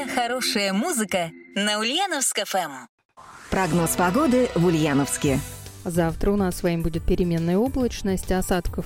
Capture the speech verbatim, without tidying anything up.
Самая хорошая музыка на Ульяновск-ФМ. Прогноз погоды в Ульяновске. Завтра у нас с вами будет переменная облачность, осадков